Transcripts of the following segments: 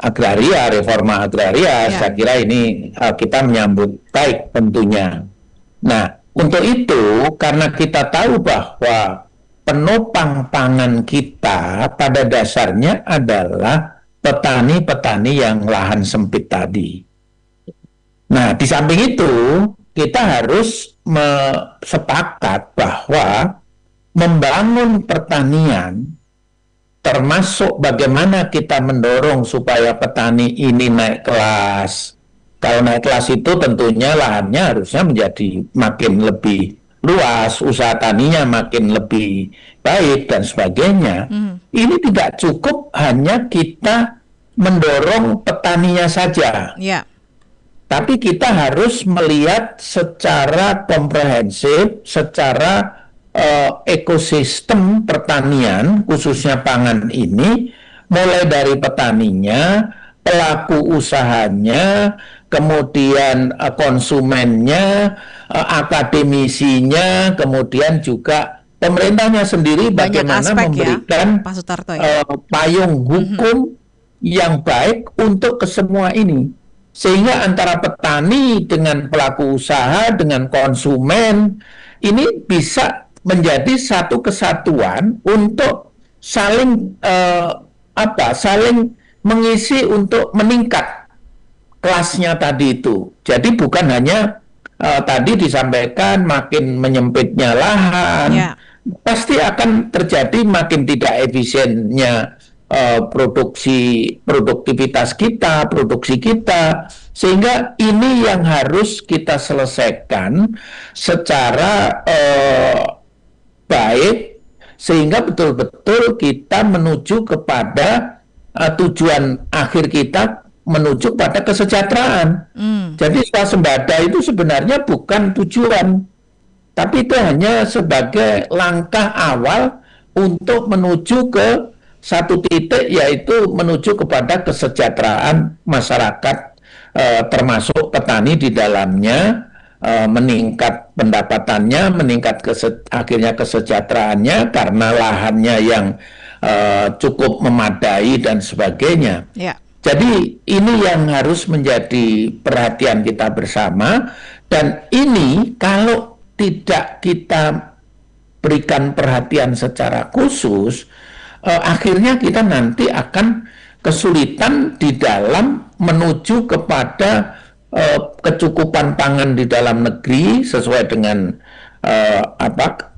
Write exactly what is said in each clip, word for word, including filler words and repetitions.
agraria, reforma agraria, Ya. saya kira ini uh, kita menyambut baik tentunya. Nah, untuk itu karena kita tahu bahwa penopang pangan kita pada dasarnya adalah petani-petani yang lahan sempit tadi. Nah, di samping itu kita harus me- sepakat bahwa membangun pertanian termasuk bagaimana kita mendorong supaya petani ini naik kelas. Kalau naik kelas itu tentunya lahannya harusnya menjadi makin lebih luas, usaha taninya makin lebih baik dan sebagainya. Hmm. Ini tidak cukup hanya kita mendorong petaninya saja. Ya. Tapi kita harus melihat secara komprehensif, secara uh, ekosistem pertanian, khususnya pangan ini, mulai dari petaninya, pelaku usahanya, kemudian uh, konsumennya, uh, akademisinya, kemudian juga pemerintahnya sendiri Banyak bagaimana aspek memberikan ya, Pak Sutarto ya. uh, payung hukum yang baik untuk kesemua ini. Sehingga antara petani dengan pelaku usaha, dengan konsumen, ini bisa menjadi satu kesatuan untuk saling eh, apa, saling mengisi untuk meningkat kelasnya tadi itu. Jadi bukan hanya eh, tadi disampaikan makin menyempitnya lahan, Ya. pasti akan terjadi makin tidak efisiennya Uh, produksi produktivitas kita, produksi kita, sehingga ini yang harus kita selesaikan secara uh, baik, sehingga betul-betul kita menuju kepada uh, tujuan akhir kita, menuju pada kesejahteraan. Hmm. Jadi swasembada itu sebenarnya bukan tujuan, tapi itu hanya sebagai langkah awal untuk menuju ke satu titik, yaitu menuju kepada kesejahteraan masyarakat, eh, termasuk petani di dalamnya, eh, meningkat pendapatannya, meningkat kese- akhirnya kesejahteraannya karena lahannya yang eh, cukup memadai dan sebagainya. Ya. Jadi ini yang harus menjadi perhatian kita bersama, dan ini kalau tidak kita berikan perhatian secara khusus, Uh, akhirnya kita nanti akan kesulitan di dalam menuju kepada uh, kecukupan pangan di dalam negeri sesuai dengan uh, apa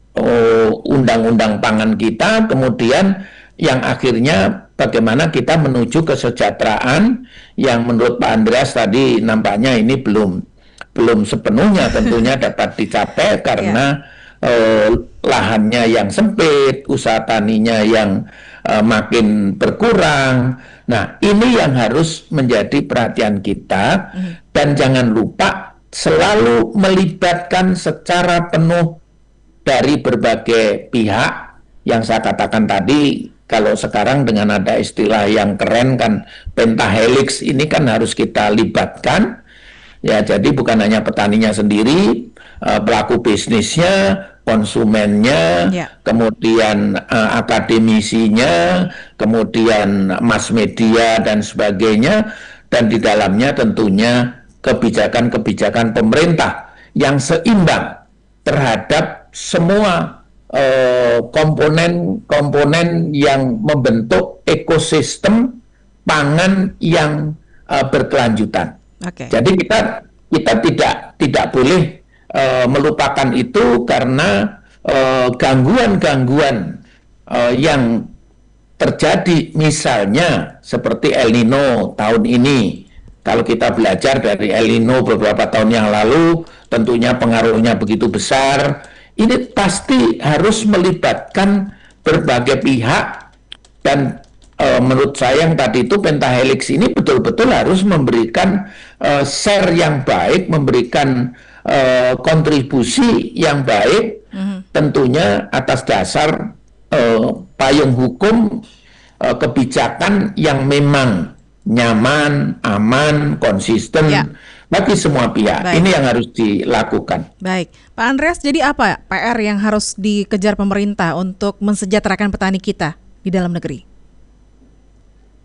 uh, undang-undang pangan kita, kemudian yang akhirnya bagaimana kita menuju kesejahteraan yang menurut Pak Andreas tadi nampaknya ini belum belum sepenuhnya tentunya dapat dicapai karena yeah. Uh, lahannya yang sempit, usaha taninya yang uh, makin berkurang. Nah, ini yang harus menjadi perhatian kita, mm. dan jangan lupa selalu melibatkan secara penuh dari berbagai pihak. Yang saya katakan tadi, kalau sekarang dengan ada istilah yang keren kan pentahelix, ini kan harus kita libatkan. Ya, jadi bukan hanya petaninya sendiri, uh, pelaku bisnisnya, konsumennya, ya. kemudian uh, akademisinya, kemudian mass media dan sebagainya, dan di dalamnya tentunya kebijakan-kebijakan pemerintah yang seimbang terhadap semua uh, komponen-komponen yang membentuk ekosistem pangan yang uh, berkelanjutan. Okay. Jadi kita kita tidak tidak boleh uh, melupakan itu karena uh, gangguan-gangguan uh, yang terjadi, misalnya seperti El Nino tahun ini. Kalau kita belajar dari El Nino beberapa tahun yang lalu, tentunya pengaruhnya begitu besar. Ini pasti harus melibatkan berbagai pihak, dan Uh, menurut saya yang tadi itu pentahelix ini betul-betul harus memberikan uh, share yang baik, memberikan uh, kontribusi yang baik, mm-hmm. tentunya atas dasar uh, payung hukum, uh, kebijakan yang memang nyaman, aman, konsisten ya. Bagi semua pihak. Baik. Ini yang harus dilakukan. Baik, Pak Andreas, jadi apa P R yang harus dikejar pemerintah untuk mensejahterakan petani kita di dalam negeri?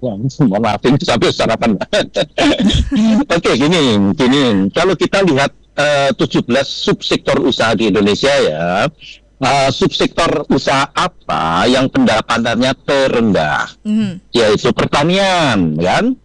Ya, mohon maaf ini sampai sarapan. Oke, gini, gini. Kalau kita lihat uh, tujuh belas subsektor usaha di Indonesia ya, uh, subsektor usaha apa yang pendapatannya terendah? Mm. Yaitu pertanian, kan?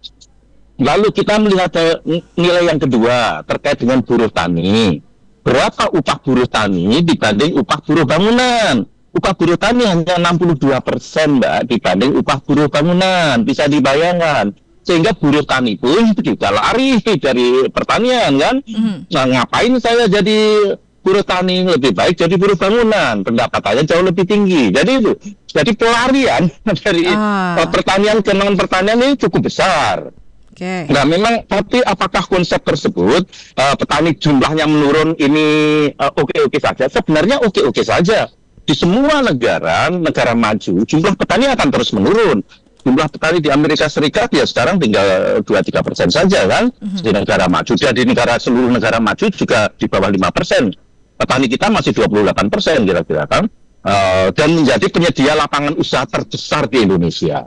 Lalu kita melihat uh, nilai yang kedua terkait dengan buruh tani. Berapa upah buruh tani dibanding upah buruh bangunan? Upah buruh tani hanya enam puluh dua persen, Mbak, dibanding upah buruh bangunan. Bisa dibayangkan. Sehingga buruh tani pun juga lari dari pertanian, kan? Mm. Nah, ngapain saya jadi buruh tani? Lebih baik jadi buruh bangunan. Pendapatannya jauh lebih tinggi. Jadi itu. Jadi pelarian dari ah. pertanian ke non-pertanian ini cukup besar. Okay. Nah, memang, tapi apakah konsep tersebut uh, petani jumlahnya menurun ini uh, oke-oke saja? Sebenarnya oke-oke saja. Di semua negara, negara maju, jumlah petani akan terus menurun. Jumlah petani di Amerika Serikat ya sekarang tinggal dua sampai tiga persen saja, kan? Mm-hmm. Di negara maju. Dan di negara seluruh negara maju juga di bawah lima persen. Petani kita masih dua puluh delapan persen kira-kira, kan? Uh, dan menjadi penyedia lapangan usaha terbesar di Indonesia.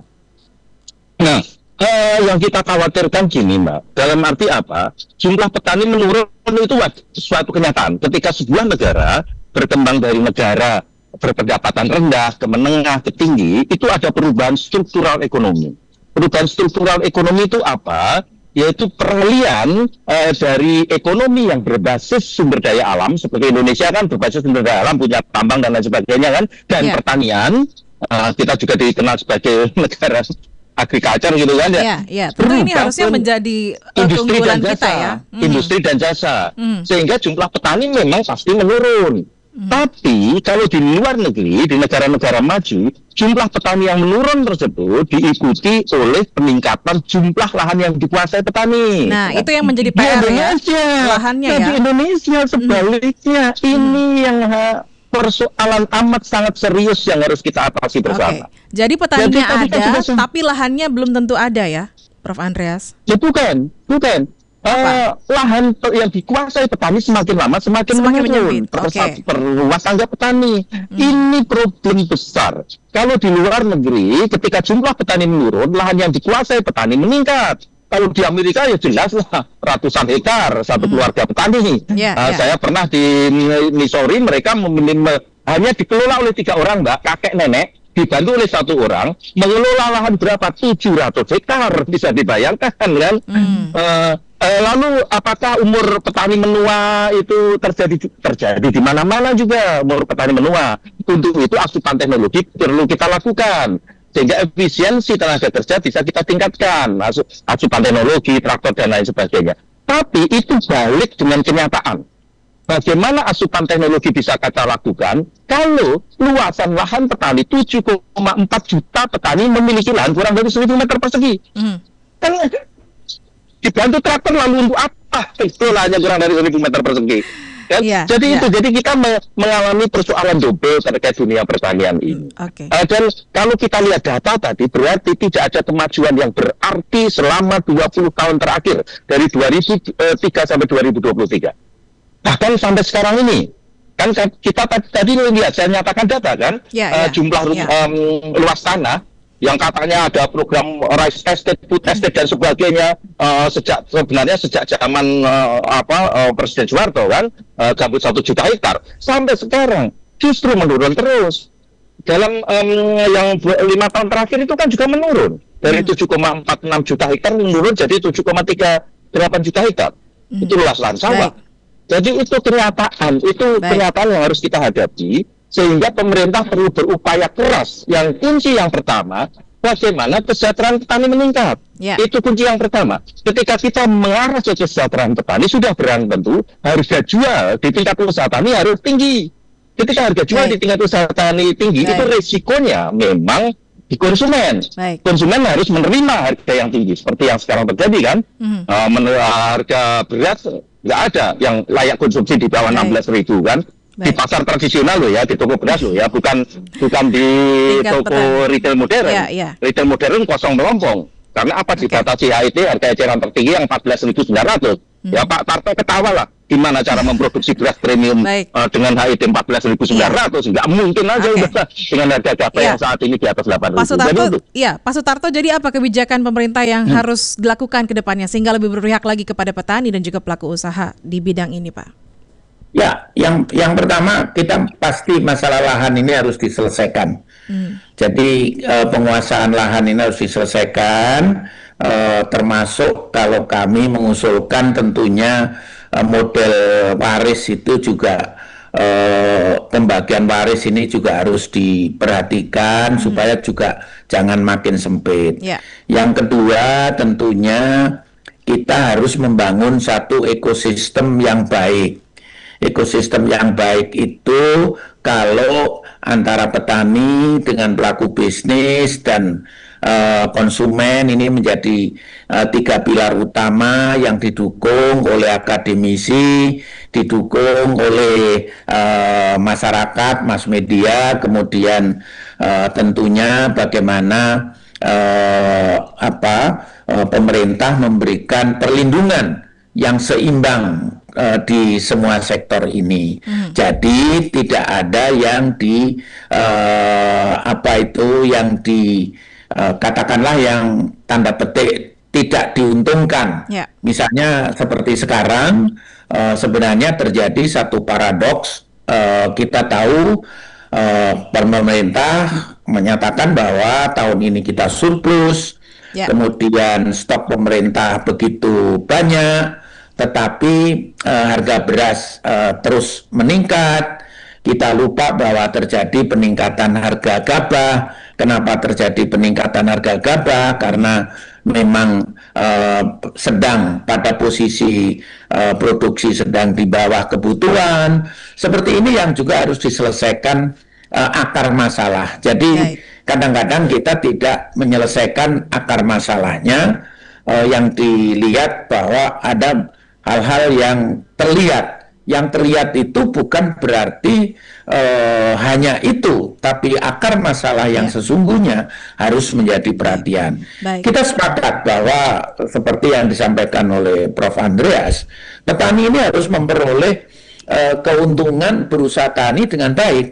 Nah, uh, yang kita khawatirkan gini, Mbak. Dalam arti apa? Jumlah petani menurun itu suatu kenyataan. Ketika sebuah negara berkembang dari negara berpendapatan rendah, ke menengah, ke tinggi, itu ada perubahan struktural ekonomi. Perubahan struktural ekonomi itu apa? Yaitu peralihan eh, dari ekonomi yang berbasis sumber daya alam, seperti Indonesia kan berbasis sumber daya alam, punya tambang dan lain sebagainya, kan? Dan yeah. pertanian, eh, kita juga dikenal sebagai negara agriculture gitu kan ya. Iya, iya. Tentu ini harusnya menjadi uh, industri dan jasa, kita ya. Mm. Industri dan jasa. Mm. Sehingga jumlah petani memang pasti menurun. Hmm. Tapi kalau di luar negeri, di negara-negara maju, jumlah petani yang menurun tersebut diikuti oleh peningkatan jumlah lahan yang dikuasai petani. Nah, itu yang menjadi P R ya, lahannya nah, ya. Di Indonesia sebaliknya, hmm. ini yang ha, persoalan amat sangat serius yang harus kita atasi bersama. Okay. Jadi petaninya Jadi, ada, kita, tapi lahannya belum tentu ada ya, Prof Andreas? Ya bukan, bukan. Uh, lahan yang dikuasai petani semakin lama semakin, semakin menurun, okay. perluas angka petani. Hmm. Ini problem besar. Kalau di luar negeri, ketika jumlah petani menurun, lahan yang dikuasai petani meningkat. Kalau di Amerika ya jelas lah ratusan hektar satu hmm. keluarga petani. Yeah, uh, yeah. Saya pernah di Missouri, mereka memilih hanya dikelola oleh tiga orang, Mbak, kakek nenek. Dibantu oleh satu orang, mengelola lahan berapa? tujuh ratus hektar, bisa dibayangkan kan? Mm. Uh, uh, lalu apakah umur petani menua itu terjadi terjadi di mana-mana juga umur petani menua? Untuk itu asupan teknologi perlu kita lakukan sehingga efisiensi tenaga kerja bisa kita tingkatkan, asupan teknologi, traktor dan lain sebagainya. Tapi itu balik dengan kenyataan. Bagaimana asupan teknologi bisa kita lakukan kalau luasan lahan petani tujuh koma empat juta petani memiliki lahan kurang dari seribu meter persegi. Mm. Kan dibantu traktor lalu untuk apa? Itu lahannya kurang dari seribu meter persegi. Kan? Yeah, jadi yeah. itu, jadi kita me- mengalami persoalan double terkait dunia pertanian ini. Mm, okay. uh, dan kalau kita lihat data tadi, berarti tidak ada kemajuan yang berarti selama dua puluh tahun terakhir dari dua ribu tiga sampai dua ribu dua puluh tiga. Bahkan sampai sekarang ini, kan kita tadi lihat, saya nyatakan data kan, yeah, uh, yeah, jumlah yeah. Um, luas tanah, yang katanya ada program rice estate, food estate dan sebagainya, uh, sejak sebenarnya sejak zaman uh, apa uh, Presiden Soeharto kan, uh, gambut satu juta hektar, sampai sekarang justru menurun terus. Dalam um, yang lima tahun terakhir itu kan juga menurun, dari hmm. tujuh koma empat enam juta hektar menurun jadi tujuh koma tiga delapan juta hektar, hmm. itu luas lahan sawah. Baik. Jadi itu kenyataan, itu Baik. kenyataan yang harus kita hadapi, sehingga pemerintah perlu berupaya keras. Yang kunci yang pertama, bagaimana kesejahteraan petani meningkat. Yeah. Itu kunci yang pertama. Ketika kita mengarah ke kesejahteraan petani, sudah berang tentu harga jual di tingkat usaha tani harus tinggi. Ketika harga jual Baik. di tingkat usaha tani tinggi, Baik. itu resikonya memang di konsumen. Baik. Konsumen harus menerima harga yang tinggi, seperti yang sekarang terjadi kan. Mm-hmm. Uh, men- harga beras nggak ada yang layak konsumsi di bawah enam belas ribu kan. Baik. Di pasar tradisional loh ya, di toko beras loh ya, bukan bukan di Tingkat toko petang. retail modern. Ya, ya. Retail modern kosong melompong. Karena apa? Okay. Dibatasi H I T, harga eceran tertinggi yang empat belas ribu sembilan ratus. Hmm. Ya Pak Tarto ketawa lah. gimana cara memproduksi beras premium uh, dengan H I D empat belas ribu sembilan ratus, nggak mungkin aja okay. udah dengan harga gabah yeah. yang saat ini di atas delapan ribu. Pak Sutarto, jadi, iya, Pak Sutarto, jadi apa kebijakan pemerintah yang hmm. harus dilakukan ke depannya sehingga lebih berpihak lagi kepada petani dan juga pelaku usaha di bidang ini, Pak? Ya, yang yang pertama kita pasti masalah lahan ini harus diselesaikan. Hmm. Jadi uh, penguasaan lahan ini harus diselesaikan, uh, termasuk kalau kami mengusulkan tentunya model waris itu juga eh, pembagian waris ini juga harus diperhatikan hmm. supaya juga jangan makin sempit. Yeah. Yang kedua tentunya kita harus membangun satu ekosistem yang baik. Ekosistem yang baik itu kalau antara petani dengan pelaku bisnis dan Uh, konsumen ini menjadi uh, tiga pilar utama yang didukung oleh akademisi, didukung oleh uh, masyarakat, mass media, kemudian uh, tentunya bagaimana uh, apa uh, pemerintah memberikan perlindungan yang seimbang uh, di semua sektor ini. Hmm. Jadi tidak ada yang di uh, apa itu yang di Uh, katakanlah yang tanda petik tidak diuntungkan. Yeah. Misalnya seperti sekarang uh, sebenarnya terjadi satu paradoks. Uh, kita tahu uh, pemerintah menyatakan bahwa tahun ini kita surplus, yeah. kemudian stok pemerintah begitu banyak, tetapi uh, harga beras uh, terus meningkat. Kita lupa bahwa terjadi peningkatan harga gabah. Kenapa terjadi peningkatan harga gabah? Karena memang uh, sedang pada posisi uh, produksi sedang di bawah kebutuhan. Seperti ini yang juga harus diselesaikan uh, akar masalah. Jadi kadang-kadang kita tidak menyelesaikan akar masalahnya. Uh, yang dilihat bahwa ada hal-hal yang terlihat. Yang terlihat itu bukan berarti uh, hanya itu, tapi akar masalah yang ya. sesungguhnya harus menjadi perhatian. Baik. Kita sepakat bahwa seperti yang disampaikan oleh Profesor Andreas, petani ini harus memperoleh uh, keuntungan berusaha tani dengan baik.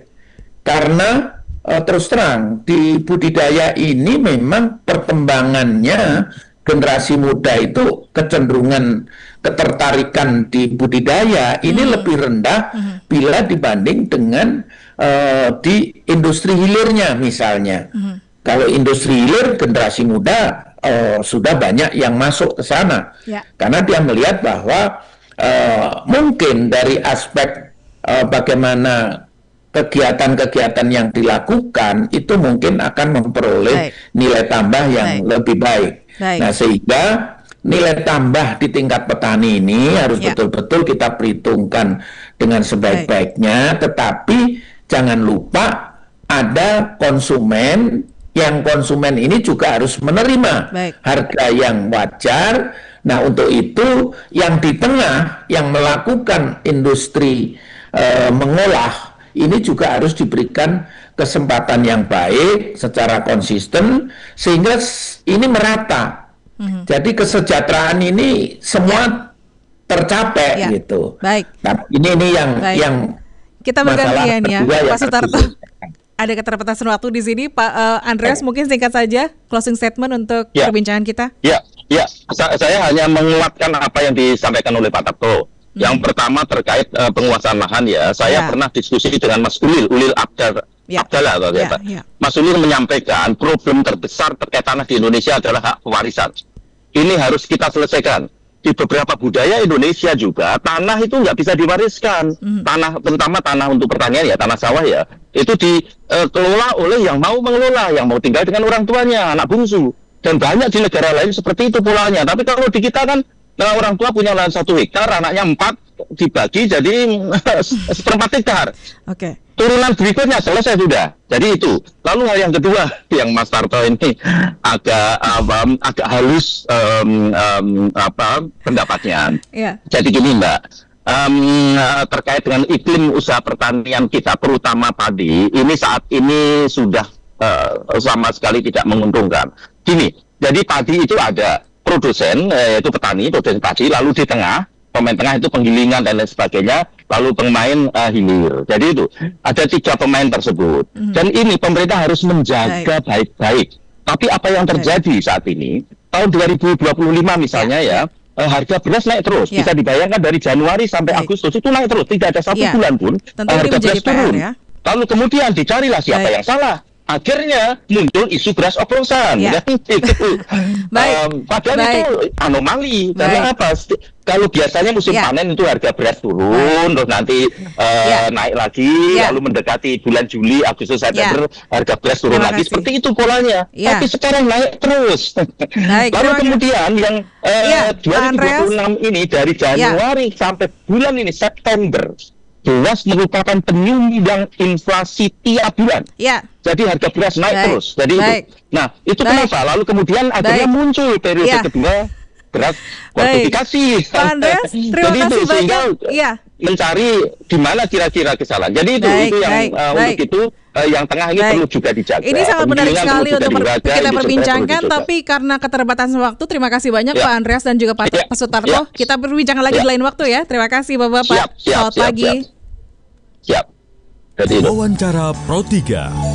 Karena uh, terus terang di budidaya ini memang perkembangannya generasi muda itu kecenderungan ketertarikan di budidaya ini hmm. lebih rendah hmm. bila dibanding dengan uh, di industri hilirnya misalnya. Hmm. Kalau industri hilir generasi muda uh, sudah banyak yang masuk ke sana. Ya. Karena dia melihat bahwa uh, mungkin dari aspek uh, bagaimana kegiatan-kegiatan yang dilakukan itu mungkin akan memperoleh baik. nilai tambah yang baik. lebih baik. Baik. Nah, sehingga nilai tambah di tingkat petani ini harus ya. betul-betul kita perhitungkan dengan sebaik-baiknya, tetapi jangan lupa ada konsumen, yang konsumen ini juga harus menerima baik. harga yang wajar. Nah, untuk itu yang di tengah yang melakukan industri eh, mengolah ini juga harus diberikan kesempatan yang baik secara konsisten sehingga ini merata. Mm-hmm. Jadi kesejahteraan ini semua ya. tercapai ya. gitu. Baik. Nah, ini ini yang Baik. yang kita bergantian ya, Pak Sutarto. Ada keterbatasan waktu di sini, Pak uh, Andreas. Oh. Mungkin singkat saja closing statement untuk ya. perbincangan kita. Ya, ya. Sa- saya hanya menguatkan apa yang disampaikan oleh Pak Tarto. Yang hmm. pertama terkait uh, penguasaan lahan ya, saya ya. pernah diskusi dengan Mas Ulil, Ulil Abdal, ya. Abdallah atau ya, ya. Mas Ulil menyampaikan problem terbesar terkait tanah di Indonesia adalah hak pewarisan. Ini harus kita selesaikan. Di beberapa budaya Indonesia juga tanah itu nggak bisa diwariskan. Hmm. Tanah, terutama tanah untuk pertanian ya, tanah sawah ya, itu dikelola oleh yang mau mengelola, yang mau tinggal dengan orang tuanya, anak bungsu. Dan banyak di negara lain seperti itu polanya. Tapi kalau di kita kan, nah, orang tua punya lahan satu hektar, anaknya empat, dibagi jadi seperempat hektar. Oke. Okay. Turunan berikutnya selesai sudah. Jadi itu. Lalu hal yang kedua yang Mas Tarto ini agak um, agak halus um, um, apa pendapatnya. Yeah. Jadi gini Mbak, um, terkait dengan iklim usaha pertanian kita, terutama padi, ini saat ini sudah uh, sama sekali tidak menguntungkan. Gini, jadi padi itu ada produsen, yaitu petani, produsen padi, lalu di tengah pemain tengah itu penggilingan dan lain sebagainya, lalu pemain uh, hilir. Jadi itu ada tiga pemain tersebut. Mm-hmm. Dan ini pemerintah harus menjaga baik. baik-baik. Tapi apa yang terjadi baik. saat ini, tahun dua ribu dua puluh lima misalnya ya, ya uh, harga beras naik terus. Ya. Bisa dibayangkan dari Januari sampai baik. Agustus itu naik terus. Tidak ada satu ya. bulan pun uh, harga beras turun. Ya. Lalu kemudian dicarilah siapa baik. yang salah. Akhirnya muncul isu beras oplosan, ya. Itu um, padahal Baik. itu anomali. Baik. Karena apa? Kalau biasanya musim ya. panen itu harga beras turun, terus nanti uh, ya. naik lagi, ya. lalu mendekati bulan Juli, Agustus, September ya. harga beras turun Terima lagi. Kasih. Seperti itu polanya. Ya. Tapi sekarang naik terus. Baik, lalu kemudian yang uh, ya. dua ribu dua puluh enam ini dari Januari ya. sampai bulan ini September. Beras merupakan penyumbang inflasi tiap bulan. Ya. Jadi harga beras naik Baik. terus. Jadi Baik. itu. Nah, itu Baik. kenapa? Lalu kemudian akhirnya Baik. muncul periode ya. kedua beras kuantifikasi. Pak Andreas, terima Jadi kasih itu, sehingga ya. mencari di mana kira-kira kesalahan. Jadi itu, Baik. itu yang Baik. uh, Baik. untuk itu uh, yang tengah ini Baik. perlu juga dijaga. Ini sangat menarik sekali untuk per- kita perbincangkan, tapi karena keterbatasan waktu, terima kasih banyak ya. Pak Andreas dan juga Pak ya. Sutarto. Ya. Kita berbincang lagi ya. di lain waktu ya. Terima kasih Bapak-bapak. Siap, siap, Selamat siap, pagi. Siap. siap. Jadi Wawancara Pro tiga.